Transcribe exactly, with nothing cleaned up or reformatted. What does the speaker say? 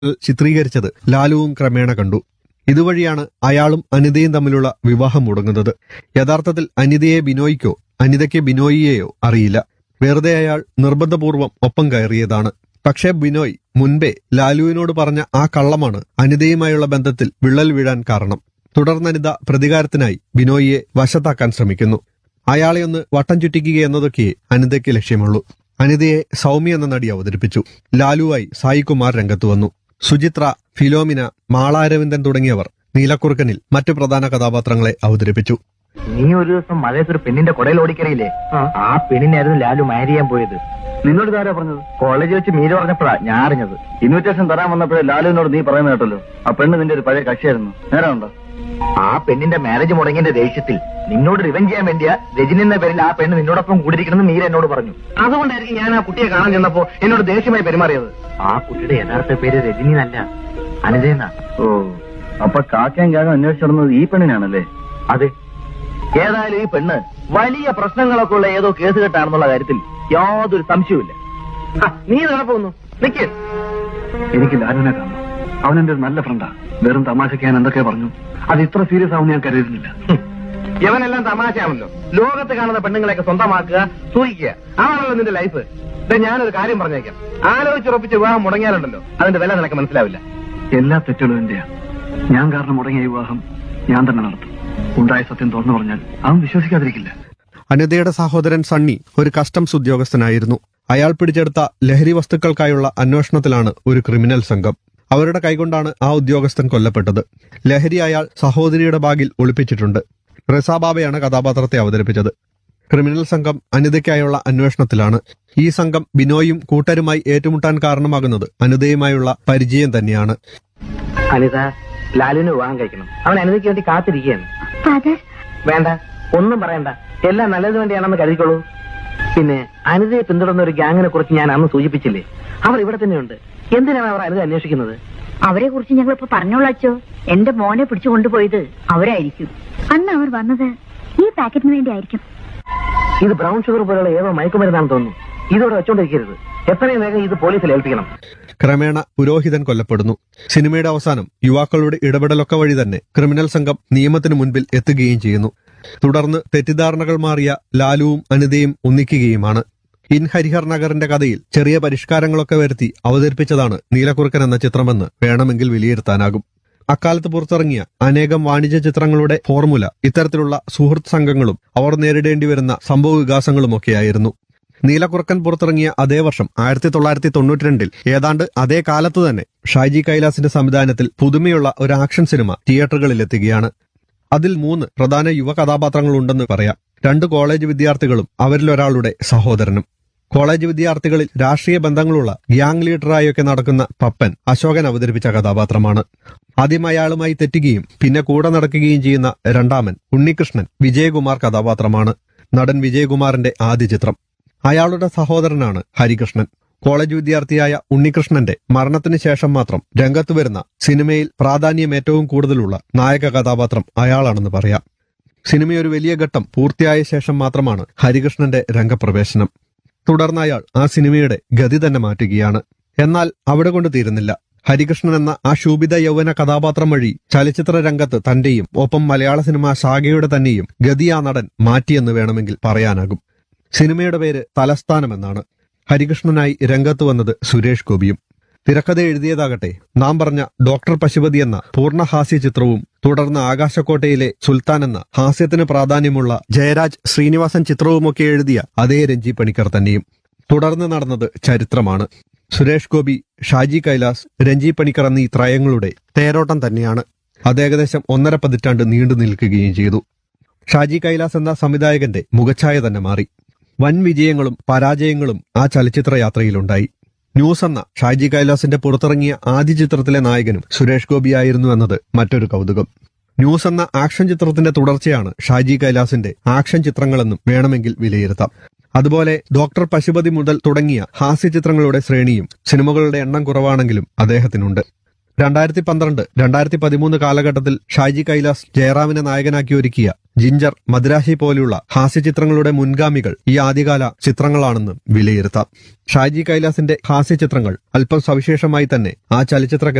ചിത്രീകരിച്ചത് ലാലുവും ക്രമേണ കണ്ടു. ഇതുവഴിയാണ് അയാളും അനിതയും തമ്മിലുള്ള വിവാഹം മുടങ്ങുന്നത്. യഥാർത്ഥത്തിൽ അനിതയെ ബിനോയിക്കോ അനിതയ്ക്ക് ബിനോയിയെയോ അറിയില്ല. വെറുതെ അയാൾ നിർബന്ധപൂർവം ഒപ്പം കയറിയതാണ്. പക്ഷേ ബിനോയ് മുൻപേ ലാലുവിനോട് പറഞ്ഞ ആ കള്ളമാണ് അനിതയുമായുള്ള ബന്ധത്തിൽ വിള്ളൽ വീഴാൻ കാരണം. തുടർന്ന് അനിത പ്രതികാരത്തിനായി ബിനോയിയെ വശത്താക്കാൻ ശ്രമിക്കുന്നു. അയാളെ ഒന്ന് വട്ടം ചുറ്റിക്കുക എന്നതൊക്കെ അനിതയ്ക്ക് ലക്ഷ്യമുള്ളൂ. അനിതയെ സൗമ്യ എന്ന നടി അവതരിപ്പിച്ചു. ലാലുവായി സായികുമാർ രംഗത്തു വന്നു. സുചിത്ര, ഫിലോമിന, മാളാരവിന്ദൻ തുടങ്ങിയവർ നീലക്കുറുക്കനിൽ മറ്റു പ്രധാന കഥാപാത്രങ്ങളെ അവതരിപ്പിച്ചു. നീ ഒരു ദിവസം മഴയത്ത് ഒരു പെണ്ണിന്റെ കുടയിൽ ഓടിക്കറിയില്ലേ? ആ പെണ്ണിനായിരുന്നു ലാലു മാരി ചെയ്യാൻ പോയത്. നിന്നോട് ഇതാരാ പറഞ്ഞത്? കോളേജിൽ വെച്ച് മീര പറഞ്ഞപ്പോഴാ ഞാൻ അറിഞ്ഞത്. ഇൻവിറ്റേഷൻ തരാൻ വന്നപ്പോഴേ ലാലുവിനോട് നീ പറയുന്നത് കേട്ടല്ലോ, ആ പെണ്ണ് നിന്റെ ഒരു പഴയ കക്ഷിയായിരുന്നു. നേരമുണ്ടോ? ആ പെണ്ണിന്റെ മാരേജ് മുടങ്ങിന്റെ ദേഷ്യത്തിൽ നിന്നോട് റിവെഞ്ച് ചെയ്യാൻ വേണ്ടിയാ രജനി എന്ന പേരിൽ ആ പെണ്ണ് നിന്നോടൊപ്പം കൂടിയിരിക്കണമെന്ന് മീര എന്നോട് പറഞ്ഞു. അതുകൊണ്ടായിരിക്കും ഞാൻ ആ കുട്ടിയെ കാണാൻ ചെന്നപ്പോ എന്നോട് ദേഷ്യമായി പെരുമാറിയത്. ആ കുട്ടിയുടെ യഥാർത്ഥ പേര് രജനി എന്നല്ല, അനിതയെന്നാ. ഓ, അപ്പൊ കാക്കയും കാകം അന്വേഷിച്ചിടുന്നത് ഈ പെണ്ണിനാണല്ലേ? അതെ. ഏതായാലും ഈ പെണ്ണ് വലിയ പ്രശ്നങ്ങളൊക്കെ ഉള്ള ഏതോ കേസ് കെട്ടാണെന്നുള്ള കാര്യത്തിൽ യാതൊരു സംശയവുമില്ല. നീ നടപ്പൊന്നു നിക്ക്. എനിക്ക് ലാലുവിനെ കാണണം. അവൻ എന്റെ ഒരു നല്ല ഫ്രണ്ടാ. വെറും തമാശയ്ക്ക് ഞാൻ എന്തൊക്കെ പറഞ്ഞു, അത് ഇത്ര സീരിയസ് ആവുന്ന ഞാൻ കരുതുന്നില്ല. ഇവനെല്ലാം തമാശയാണല്ലോ. ലോകത്ത് കാണുന്ന പെണ്ണുങ്ങളെയൊക്കെ സ്വന്തമാക്കുക, സൂഹിക്കുക, ആണല്ലോ നിന്റെ ലൈഫ്. ഇത് ഞാനൊരു കാര്യം പറഞ്ഞേക്കാം. ആലോചിച്ചുറപ്പിച്ച് വിവാഹം മുടങ്ങിയാലുണ്ടല്ലോ അതിന്റെ വില നിനക്ക് മനസ്സിലാവില്ല. എല്ലാ തെറ്റുകളും എന്റെയാ. ഞാൻ കാരണം മുടങ്ങിയ വിവാഹം ഞാൻ തന്നെ നടത്തും. ഉണ്ടായ സത്യം തുറന്നു പറഞ്ഞാൽ അവൻ വിശ്വസിക്കാതിരിക്കില്ല. അനിതയുടെ സഹോദരൻ സണ്ണി ഒരു കസ്റ്റംസ് ഉദ്യോഗസ്ഥനായിരുന്നു. അയാൾ പിടിച്ചെടുത്ത ലഹരി വസ്തുക്കൾക്കായുള്ള അന്വേഷണത്തിലാണ് ഒരു ക്രിമിനൽ സംഘം. അവരുടെ കൈകൊണ്ടാണ് ആ ഉദ്യോഗസ്ഥൻ കൊല്ലപ്പെട്ടത്. ലഹരി അയാൾ സഹോദരിയുടെ ബാഗിൽ ഒളിപ്പിച്ചിട്ടുണ്ട്. റസാബാബയാണ് കഥാപാത്രത്തെ അവതരിപ്പിച്ചത്. ക്രിമിനൽ സംഘം അനിതയ്ക്കായുള്ള അന്വേഷണത്തിലാണ്. ഈ സംഘം ബിനോയും കൂട്ടരുമായി ഏറ്റുമുട്ടാൻ കാരണമാകുന്നത് അനിതയുമായുള്ള പരിചയം തന്നെയാണ്. അനിത ലാലുവിന് വിവാഹം കഴിക്കണം. അവൻ അനിതയ്ക്ക് വേണ്ടി കാത്തിരിക്കുകയാണ്. വേണ്ട, ഒന്നും പറയണ്ട. എല്ലാം നല്ലതിനു വേണ്ടിയാണെന്ന് കരുതിക്കോളൂ. പിന്നെ അനിതയെ പിന്തുടർന്ന ഒരു ഗ്യാങ്ങിനെ കുറിച്ച് ഞാൻ അന്ന് സൂചിപ്പിച്ചില്ലേ? അവർ ഇവിടെ തന്നെയുണ്ട്. എന്തിനാണ് അവർ അനിത അന്വേഷിക്കുന്നത്? അവരെ കുറിച്ച് ഞങ്ങളിപ്പോ പറഞ്ഞോളാച്ചോ. എന്റെ മോനെ പിടിച്ചു കൊണ്ടുപോയത് അവരായിരിക്കും. അന്ന് അവർ വന്നത് ഈ പാക്കറ്റിന് വേണ്ടി ആയിരിക്കും. ഇത് ബ്രൗൺ ഷുഗർ പോലുള്ള ഏതോ മയക്കുമരുന്നാണെന്ന് തോന്നുന്നു. ഇതോടെ വെച്ചോണ്ടിരിക്കരുത്. എത്രയും വേഗം ഇത് പോലീസിൽ ഏൽപ്പിക്കണം. ക്രമേണ പുരോഹിതൻ കൊല്ലപ്പെടുന്നു. സിനിമയുടെ അവസാനം യുവാക്കളുടെ ഇടപെടലൊക്കെ വഴി തന്നെ ക്രിമിനൽ സംഘം നിയമത്തിന് മുൻപിൽ എത്തുകയും ചെയ്യുന്നു. തുടർന്ന് തെറ്റിദ്ധാരണകൾ മാറിയ ലാലുവും അനിതയും ഒന്നിക്കുകയുമാണ്. ഇൻ ഹരിഹർ നഗറിന്റെ കഥയിൽ ചെറിയ പരിഷ്കാരങ്ങളൊക്കെ വരുത്തി അവതരിപ്പിച്ചതാണ് നീലക്കുറുക്കൻ എന്ന ചിത്രമെന്ന് വേണമെങ്കിൽ വിലയിരുത്താനാകും. അക്കാലത്ത് പുറത്തിറങ്ങിയ അനേകം വാണിജ്യ ചിത്രങ്ങളുടെ ഫോർമുല ഇത്തരത്തിലുള്ള സുഹൃത്ത് സംഘങ്ങളും അവർ നേരിടേണ്ടി വരുന്ന സംഭവ വികാസങ്ങളുമൊക്കെയായിരുന്നു. നീലക്കുറുക്കൻ പുറത്തിറങ്ങിയ അതേ വർഷം ആയിരത്തി തൊള്ളായിരത്തി തൊണ്ണൂറ്റി രണ്ടിൽ ഏതാണ്ട് അതേ കാലത്ത് തന്നെ ഷാജി കൈലാസിന്റെ സംവിധാനത്തിൽ പുതുമയുള്ള ഒരു ആക്ഷൻ സിനിമ തിയേറ്ററുകളിലെത്തുകയാണ്. അതിൽ മൂന്ന് പ്രധാന യുവ കഥാപാത്രങ്ങളുണ്ടെന്ന് പറയാം. രണ്ട് കോളേജ് വിദ്യാർത്ഥികളും അവരിലൊരാളുടെ സഹോദരനും. കോളേജ് വിദ്യാർത്ഥികളിൽ രാഷ്ട്രീയ ബന്ധങ്ങളുള്ള ഗ്യാങ് ലീഡറായൊക്കെ നടക്കുന്ന പപ്പൻ അശോകൻ അവതരിപ്പിച്ച കഥാപാത്രമാണ്. ആദ്യം അയാളുമായി തെറ്റുകയും പിന്നെ കൂടെ നടക്കുകയും ചെയ്യുന്ന രണ്ടാമൻ ഉണ്ണികൃഷ്ണൻ വിജയകുമാർ കഥാപാത്രമാണ്. നടൻ വിജയകുമാറിന്റെ ആദ്യ ചിത്രം. അയാളുടെ സഹോദരനാണ് ഹരികൃഷ്ണൻ. കോളേജ് വിദ്യാർത്ഥിയായ ഉണ്ണികൃഷ്ണന്റെ മരണത്തിന് ശേഷം മാത്രം രംഗത്ത് വരുന്ന സിനിമയിൽ പ്രാധാന്യം ഏറ്റവും കൂടുതലുള്ള നായക കഥാപാത്രം അയാളാണെന്ന് പറയാം. സിനിമയൊരു വലിയ ഘട്ടം പൂർത്തിയായ ശേഷം മാത്രമാണ് ഹരികൃഷ്ണന്റെ രംഗപ്രവേശനം. തുടർന്ന് അയാൾ ആ സിനിമയുടെ ഗതി തന്നെ മാറ്റുകയാണ്. എന്നാൽ അവിടെ കൊണ്ട് തീരുന്നില്ല. ഹരികൃഷ്ണൻ എന്ന ആ ശോഭിത യൗവന കഥാപാത്രം വഴി ചലച്ചിത്ര രംഗത്ത് തന്റെയും ഒപ്പം മലയാള സിനിമ ശാഖയുടെ തന്നെയും ഗതി ആ നടൻ മാറ്റിയെന്ന് വേണമെങ്കിൽ പറയാനാകും. സിനിമയുടെ പേര് തലസ്ഥാനം എന്നാണ്. ഹരികൃഷ്ണനായി രംഗത്ത് വന്നത് സുരേഷ് ഗോപിയും. തിരക്കഥ എഴുതിയതാകട്ടെ നാം പറഞ്ഞ ഡോക്ടർ പശുപതി എന്ന പൂർണ്ണഹാസ്യ ചിത്രവും തുടർന്ന് ആകാശക്കോട്ടയിലെ സുൽത്താൻ എന്ന ഹാസ്യത്തിന് പ്രാധാന്യമുള്ള ജയരാജ് ശ്രീനിവാസൻ ചിത്രവുമൊക്കെ എഴുതിയ അതേ രഞ്ജി പണിക്കർ തന്നെയും. തുടർന്ന് നടന്നത് ചരിത്രമാണ്. സുരേഷ് ഗോപി, ഷാജി കൈലാസ്, രഞ്ജി പണിക്കർ എന്നീ ത്രയങ്ങളുടെ തേരോട്ടം തന്നെയാണ്. അത് ഏകദേശം ഒന്നര പതിറ്റാണ്ട് നീണ്ടു നിൽക്കുകയും ചെയ്തു. ഷാജി കൈലാസ് എന്ന സംവിധായകന്റെ മുഖച്ഛായ തന്നെ മാറി. വൻ വിജയങ്ങളും പരാജയങ്ങളും ആ ചലച്ചിത്ര യാത്രയിലുണ്ടായി. ന്യൂസ് എന്ന ഷാജി കൈലാസിന്റെ പുറത്തിറങ്ങിയ ആദ്യ ചിത്രത്തിലെ നായകനും സുരേഷ് ഗോപിയായിരുന്നു എന്നത് മറ്റൊരു കൗതുകം. ന്യൂസ് എന്ന ആക്ഷൻ ചിത്രത്തിന്റെ തുടർച്ചയാണ് ഷാജി കൈലാസിന്റെ ആക്ഷൻ ചിത്രങ്ങളെന്നും വേണമെങ്കിൽ വിലയിരുത്താം. അതുപോലെ ഡോക്ടർ പശുപതി മുതൽ തുടങ്ങിയ ഹാസ്യചിത്രങ്ങളുടെ ശ്രേണിയും സിനിമകളുടെ എണ്ണം കുറവാണെങ്കിലും അദ്ദേഹത്തിനുണ്ട്. രണ്ടായിരത്തി പന്ത്രണ്ട് രണ്ടായിരത്തി പതിമൂന്ന് കാലഘട്ടത്തിൽ ഷാജി കൈലാസ് ജയറാമിനെ നായകനാക്കി ഒരുക്കിയ ജിഞ്ചർ, മദ്രാശി പോലെയുള്ള ഹാസ്യചിത്രങ്ങളുടെ മുൻഗാമികൾ ഈ ആദ്യകാല ചിത്രങ്ങളാണെന്നും വിലയിരുത്താം. ഷാജി കൈലാസിന്റെ ഹാസ്യചിത്രങ്ങൾ അല്പം സവിശേഷമായി തന്നെ ആ ചലച്ചിത്ര